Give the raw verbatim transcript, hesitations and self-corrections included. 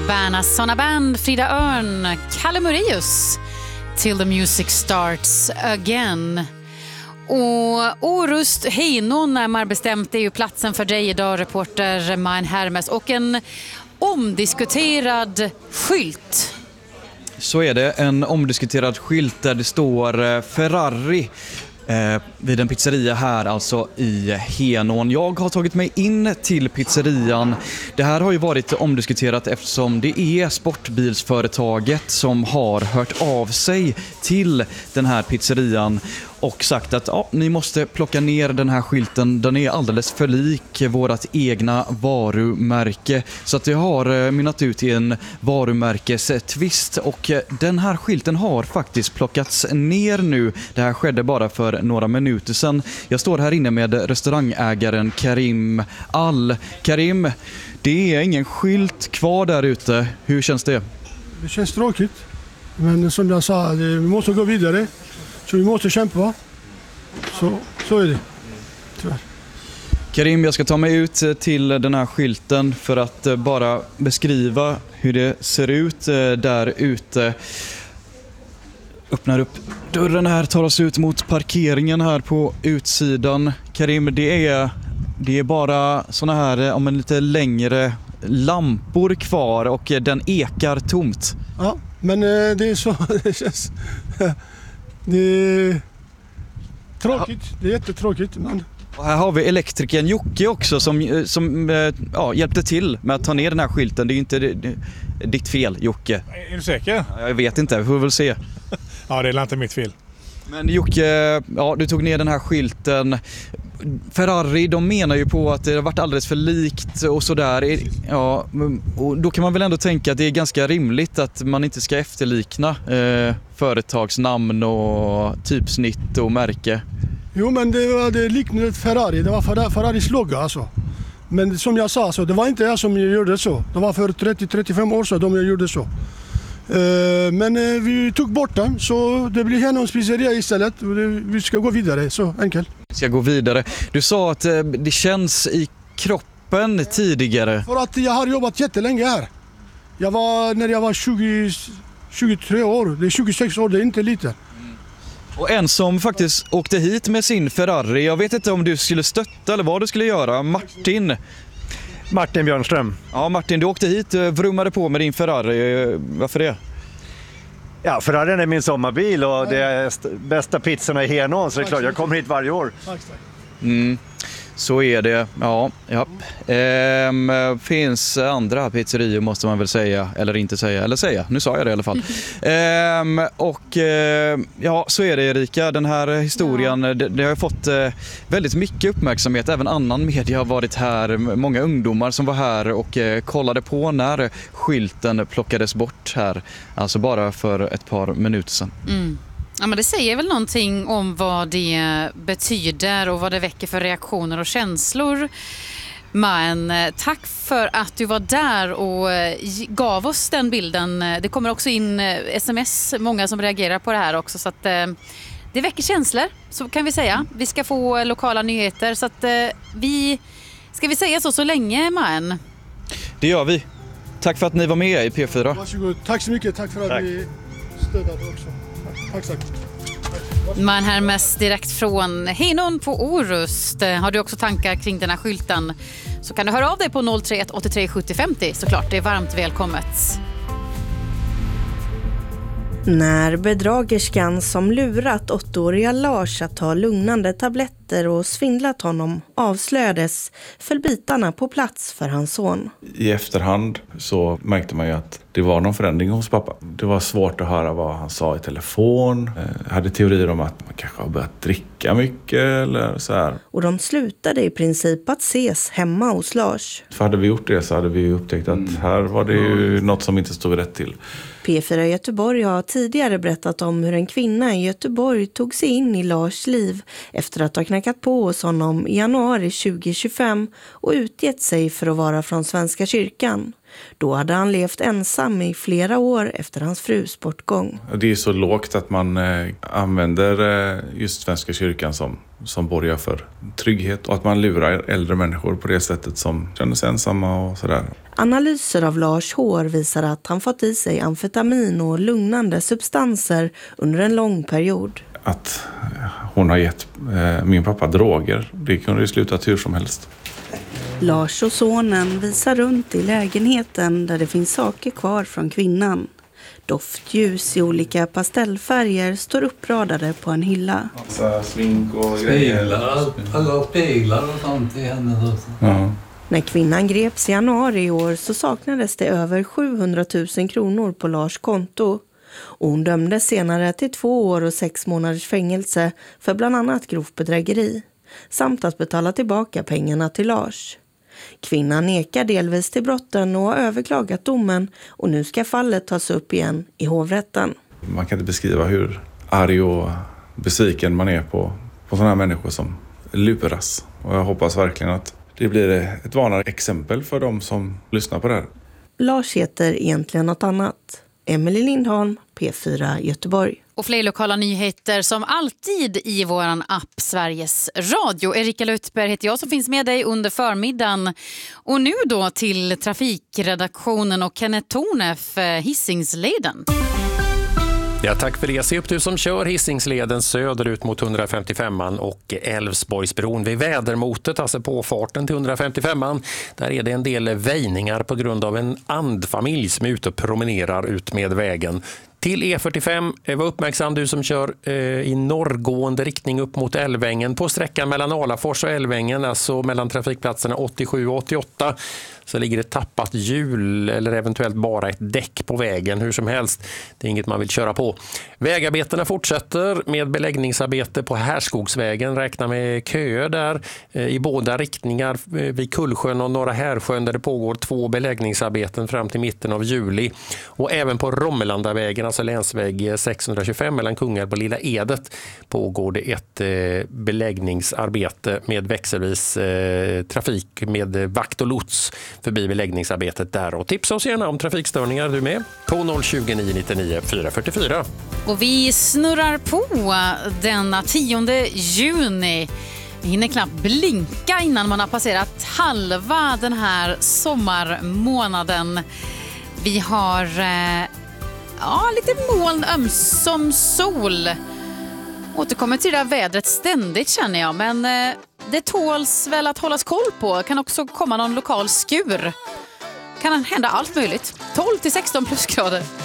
Berna Sonna Band, Frida Örn, Kalle Moraeus, Till the Music Starts Again. Och Orust Heinon närmare bestämt är ju platsen för dig idag, reporter Maen Hermes, och en omdiskuterad skylt. Så är det, en omdiskuterad skylt där det står Ferrari eh, vid en pizzeria här, alltså i Henån. Jag har tagit mig in till pizzerian. Det här har ju varit omdiskuterat eftersom det är sportbilsföretaget som har hört av sig till den här pizzerian och sagt att ja, ni måste plocka ner den här skylten, den är alldeles för lik vårat egna varumärke. Så att det har mynnat ut i en varumärkestvist, och den här skylten har faktiskt plockats ner nu. Det här skedde bara för några minuter sedan. Jag står här inne med restaurangägaren Karim Al. Karim, det är ingen skylt kvar där ute. Hur känns det? Det känns tråkigt, men som jag sa, vi måste gå vidare. Så vi måste kämpa. Så, så är det. Tyvärr. Karim, jag ska ta mig ut till den här skylten för att bara beskriva hur det ser ut där ute. Öppnar upp dörren här, tar oss ut mot parkeringen här på utsidan. Karim, det är, det är bara såna här om en lite längre lampor kvar och den ekar tomt. Ja, men det är så det känns. Det är tråkigt, det är jättetråkigt. Men... Och här har vi elektrikern Jocke också som, som ja, hjälpte till med att ta ner den här skylten. Det är ju inte det, det, ditt fel, Jocke. Är du säker? Jag vet inte, vi får väl se. Ja, det är inte mitt fel. Men Jocke, ja, du tog ner den här skylten. Ferrari, de menar ju på att det har varit alldeles för likt och sådär. Ja, och då kan man väl ändå tänka att det är ganska rimligt att man inte ska efterlikna eh, företagsnamn och typsnitt och märke. Jo, men det var det liknande Ferrari. Det var Ferraris logga alltså. Men som jag sa, så, det var inte jag som gjorde så. Det var för trettio till trettiofem år sedan de gjorde så. Uh, men uh, vi tog bort den, så det blir Henåns pizzeria istället. Vi ska gå vidare, så enkelt. Vi ska gå vidare. Du sa att uh, det känns i kroppen tidigare. För att jag har jobbat jättelänge här. Jag var, när jag var tjugo, tjugotre år, det är tjugosex år, det är inte lite. Och en som faktiskt åkte hit med sin Ferrari, jag vet inte om du skulle stötta eller vad du skulle göra, Martin. Martin Björnström. Ja, Martin, du åkte hit, vrummade på med din Ferrari. Varför det? Ja, Ferrarin är min sommarbil och det är st- bästa pizzorna i Henån, så det är klart, jag kommer hit varje år. Mm. Så är det, ja. ja. Ehm, finns andra pizzerior måste man väl säga, eller inte säga, eller säga, nu sa jag det i alla fall. ehm, och eh, ja, så är det, Erika, den här historien, ja. det, det har fått eh, väldigt mycket uppmärksamhet, även annan media har varit här, många ungdomar som var här och eh, kollade på när skylten plockades bort här, alltså bara för ett par minuter sedan. Mm. Ja, men det säger väl någonting om vad det betyder och vad det väcker för reaktioner och känslor. Men tack för att du var där och gav oss den bilden. Det kommer också in sms, många som reagerar på det här också, så att det väcker känslor, så kan vi säga. Vi ska få lokala nyheter, så att vi ska vi säga så så länge, man. Det gör vi. Tack för att ni var med i P fyra. Varsågod. Tack så mycket. Tack för att Tack. ni stödde också. Tack, tack. Man härmas direkt från Henån på Orust. Har du också tankar kring den här skylten så kan du höra av dig på noll tre ett åtta tre sju noll fem noll, såklart. Det är varmt välkommet. När bedragerskan som lurat åttaåriga Lars att ta lugnande tabletter och svindlat honom avslöjades föll bitarna på plats för hans son. I efterhand så märkte man ju att det var någon förändring hos pappa. Det var svårt att höra vad han sa i telefon. Jag hade teorier om att man kanske har börjat dricka mycket eller så här. Och de slutade i princip att ses hemma hos Lars. För hade vi gjort det så hade vi upptäckt att här var det ju något som inte stod rätt till. P fyra Göteborg har tidigare berättat om hur en kvinna i Göteborg tog sig in i Lars liv efter att ha knackat på hos honom i januari tjugo tjugofem och utgett sig för att vara från Svenska kyrkan. Då hade han levt ensam i flera år efter hans frus bortgång. Det är så lågt att man eh, använder eh, just Svenska kyrkan som som borgar för trygghet och att man lurar äldre människor på det sättet som känner sig ensamma och sådär. Analyser av Lars hår visar att han fått i sig amfetamin och lugnande substanser under en lång period. Att hon har gett eh, min pappa droger, det kunde ju sluta hur som helst. Lars och sonen visar runt i lägenheten där det finns saker kvar från kvinnan. Doftljus i olika pastellfärger står uppradade på en hylla. Massa smink och speglar, alla speglar och sånt i henne. Ja. När kvinnan greps i januari i år så saknades det över sjuhundratusen kronor på Lars konto. Och hon dömdes senare till två år och sex månaders fängelse för bland annat grovt bedrägeri. Samt att betala tillbaka pengarna till Lars. Kvinnan nekar delvis till brotten och har överklagat domen och nu ska fallet tas upp igen i hovrätten. Man kan inte beskriva hur arg och besviken man är på, på sådana här människor som luras. Och jag hoppas verkligen att det blir ett varnande exempel för de som lyssnar på det här. Lars heter egentligen något annat. Emelie Lindholm, P fyra Göteborg. Och fler lokala nyheter som alltid i våran app Sveriges Radio. Erika Lutberg heter jag som finns med dig under förmiddagen. Och nu då till trafikredaktionen och Kenneth Tornef, Hisingsleden. Ja, tack för det. Se upp du som kör Hisingsleden söderut mot hundrafemtiofemman och Älvsborgsbron vid vädermotet, alltså påfarten till hundrafemtiofemman. Där är det en del väjningar på grund av en andfamilj som är ute och promenerar ut med vägen. Till E fyrtiofem, var uppmärksam du som kör eh, i norrgående riktning upp mot Älvängen på sträckan mellan Alafors och Älvängen, alltså mellan trafikplatserna åttiosju och åttioåtta. Så ligger det tappat hjul eller eventuellt bara ett däck på vägen, hur som helst. Det är inget man vill köra på. Vägarbetena fortsätter med beläggningsarbete på Härskogsvägen. Räkna med köer där eh, i båda riktningar eh, vid Kullsjön och Norra Härsjön där det pågår två beläggningsarbeten fram till mitten av juli. Och även på Rommelandavägen, alltså länsväg sexhundratjugofem mellan Kungälv och Lilla Edet, pågår det ett eh, beläggningsarbete med växelvis eh, trafik med vakt och lots förbi beläggningsarbetet där. Och tipsa oss gärna om trafikstörningar du med på noll tjugo, nio nittionio, fyra fyrtiofyra. Och vi snurrar på denna tionde juni. Vi hinner knappt blinka innan man har passerat halva den här sommarmånaden. Vi har eh, ja, lite moln, ömsom sol. Återkommer till det där vädret ständigt känner jag, men eh, det tåls väl att hållas koll på. Kan också komma någon lokal skur. Kan hända allt möjligt. tolv till sexton plusgrader.